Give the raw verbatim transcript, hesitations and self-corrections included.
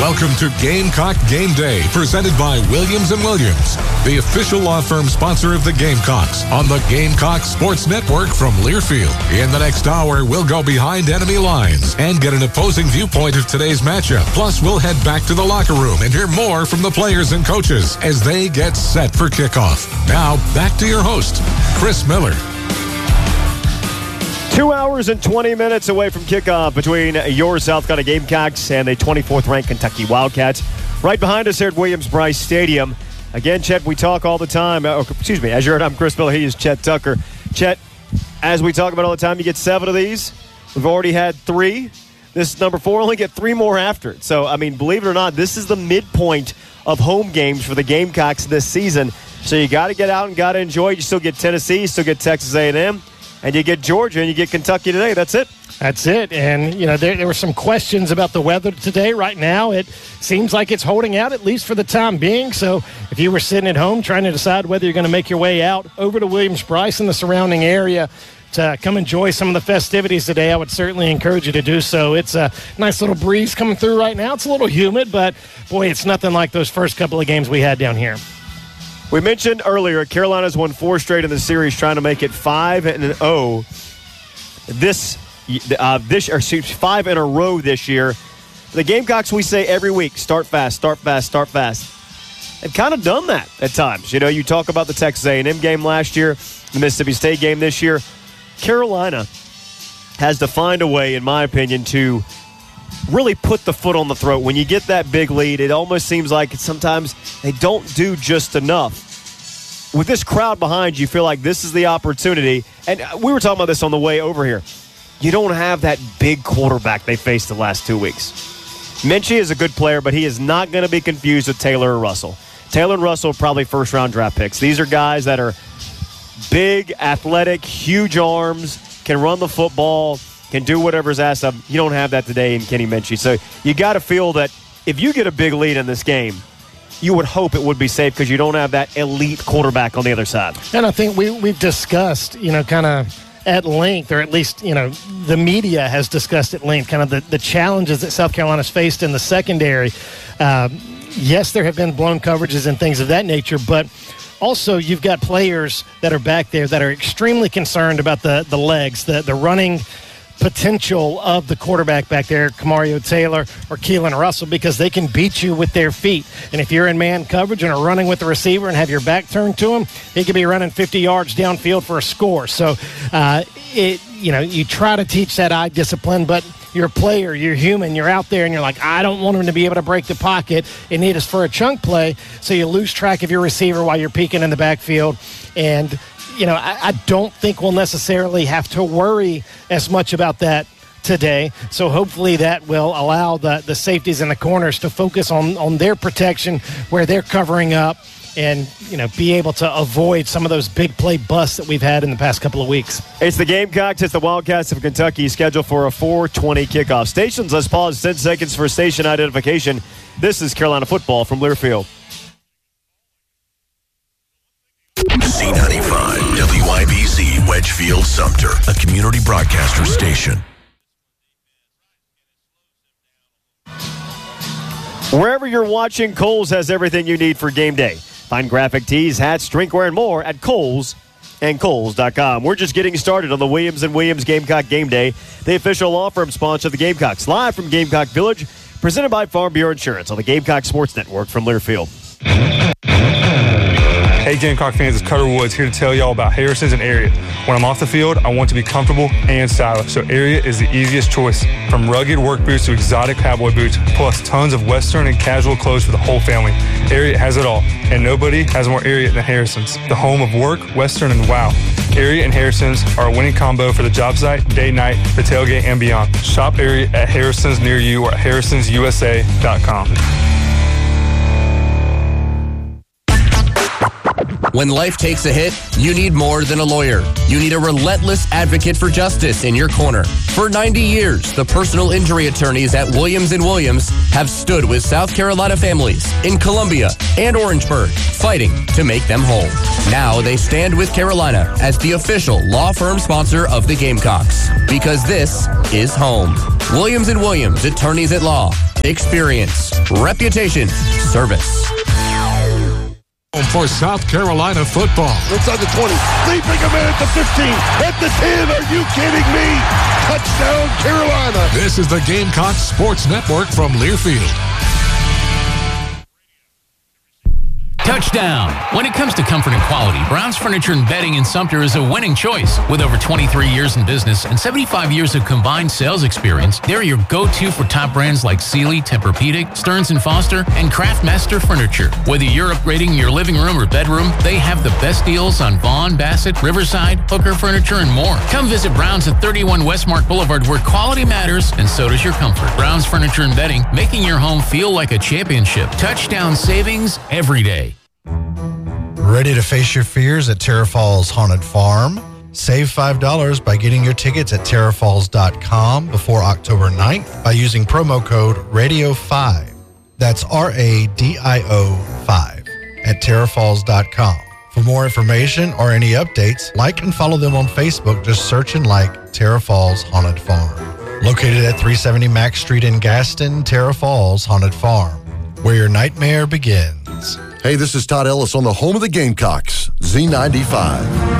Welcome to Gamecock Game Day, presented by Williams and Williams, the official law firm sponsor of the Gamecocks on the Gamecock Sports Network from Learfield. In the next hour, we'll go behind enemy lines and get an opposing viewpoint of today's matchup. Plus, we'll head back to the locker room and hear more from the players and coaches as they get set for kickoff. Now, back to your host, Chris Miller. Two hours and twenty minutes away from kickoff between your South Carolina Gamecocks and the twenty-fourth ranked Kentucky Wildcats. Right behind us here at Williams-Brice Stadium. Again, Chet, we talk all the time. Oh, excuse me, as you heard, I'm Chris Miller. He is Chet Tucker. Chet, as we talk about all the time, you get seven of these. We've already had three. This is number four. Only get three more after it. So, I mean, believe it or not, this is the midpoint of home games for the Gamecocks this season. So you got to get out and got to enjoy. You still get Tennessee, you still get Texas A and M. And you get Georgia, and you get Kentucky today. That's it. That's it. And, you know, there, there were some questions about the weather today. Right now, it seems like it's holding out, at least for the time being. So if you were sitting at home trying to decide whether you're going to make your way out over to Williams-Brice and the surrounding area to come enjoy some of the festivities today, I would certainly encourage you to do so. It's a nice little breeze coming through right now. It's a little humid, but, boy, it's nothing like those first couple of games we had down here. We mentioned earlier, Carolina's won four straight in the series, trying to make it five and an oh. This, uh, this, or excuse me, five in a row this year. The Gamecocks, we say every week, start fast, start fast, start fast. They've kind of done that at times. You know, you talk about the Texas A and M game last year, the Mississippi State game this year. Carolina has to find a way, in my opinion, to really put the foot on the throat. When you get that big lead, it almost seems like sometimes they don't do just enough. With this crowd behind you, you feel like this is the opportunity. And we were talking about this on the way over here. You don't have that big quarterback they faced the last two weeks. Minchie is a good player, but he is not going to be confused with Taylor or Russell. Taylor and Russell are probably first-round draft picks. These are guys that are big, athletic, huge arms, can run the football, can do whatever's asked of them. You don't have that today in Kenny Minchie. So you got to feel that if you get a big lead in this game, you would hope it would be safe because you don't have that elite quarterback on the other side. And I think we, we've discussed, you know, kind of at length, or at least, you know, the media has discussed at length kind of the, the challenges that South Carolina's faced in the secondary. Um, yes, there have been blown coverages and things of that nature, but also you've got players that are back there that are extremely concerned about the, the legs, the, the running potential of the quarterback back there, Kamario Taylor or Keelan Russell, because they can beat you with their feet. And if you're in man coverage and are running with the receiver and have your back turned to him, he could be running fifty yards downfield for a score. So, uh, it you know, you try to teach that eye discipline, but you're a player, you're human, you're out there, and you're like, I don't want him to be able to break the pocket and need us for a chunk play, so you lose track of your receiver while you're peeking in the backfield. And you know, I, I don't think we'll necessarily have to worry as much about that today. So hopefully that will allow the, the safeties in the corners to focus on, on their protection where they're covering up and, you know, be able to avoid some of those big play busts that we've had in the past couple of weeks. It's the Gamecocks. It's the Wildcats of Kentucky, scheduled for a four twenty kickoff. Stations, let's pause ten seconds for station identification. This is Carolina football from Learfield. C ninety-five, W I B C, Wedgefield, Sumter, a community broadcaster station. Wherever you're watching, Kohl's has everything you need for game day. Find graphic tees, hats, drinkware, and more at Kohl's and Kohl's dot com. We're just getting started on the Williams and Williams Gamecock Game Day, the official law firm sponsor of the Gamecocks, live from Gamecock Village, presented by Farm Bureau Insurance on the Gamecock Sports Network from Learfield. Hey Gamecock fans, it's Cutter Woods here to tell y'all about Harrison's and Ariat. When I'm off the field, I want to be comfortable and stylish, so Ariat is the easiest choice. From rugged work boots to exotic cowboy boots, plus tons of Western and casual clothes for the whole family. Ariat has it all, and nobody has more Ariat than Harrison's, the home of work, Western, and wow. Ariat and Harrison's are a winning combo for the job site, day, night, the tailgate, and beyond. Shop Ariat at Harrison's near you or at harrisons u s a dot com. When life takes a hit, you need more than a lawyer. You need a relentless advocate for justice in your corner. For ninety years, the personal injury attorneys at Williams and Williams have stood with South Carolina families in Columbia and Orangeburg, fighting to make them whole. Now they stand with Carolina as the official law firm sponsor of the Gamecocks, because this is home. Williams and Williams, attorneys at law. Experience, reputation, service. For South Carolina football. Inside the twenty, leaping a man at the fifteen, at the ten. Are you kidding me? Touchdown, Carolina. This is the Gamecocks Sports Network from Learfield. Touchdown! When it comes to comfort and quality, Brown's Furniture and Bedding in Sumter is a winning choice. With over twenty-three years in business and seventy-five years of combined sales experience, they're your go-to for top brands like Sealy, Tempur-Pedic, Stearns and Foster, and Craftmaster Furniture. Whether you're upgrading your living room or bedroom, they have the best deals on Vaughn, Bassett, Riverside, Hooker Furniture, and more. Come visit Brown's at thirty-one Westmark Boulevard, where quality matters and so does your comfort. Brown's Furniture and Bedding, making your home feel like a championship. Touchdown savings every day. Ready to face your fears at Terra Falls Haunted Farm? Save five dollars by getting your tickets at terra falls dot com before October ninth by using promo code radio five. That's R A D I O five at terra falls dot com. For more information or any updates, like and follow them on Facebook. Just search and like Terra Falls Haunted Farm. Located at three seventy Mack Street in Gaston, Terra Falls Haunted Farm, where your nightmare begins. Hey, this is Todd Ellis on the home of the Gamecocks, Z ninety-five.